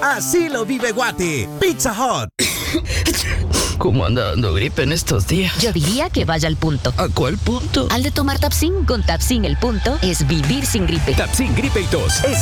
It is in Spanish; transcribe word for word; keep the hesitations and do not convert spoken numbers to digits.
Así lo vive Guate. Pizza Hut. ¿Cómo anda dando gripe en estos días? Yo diría que vaya al punto. ¿A cuál punto? Al de tomar Tapsin. Con Tapsin el punto es vivir sin gripe. Tapsin Gripe y Tos. Es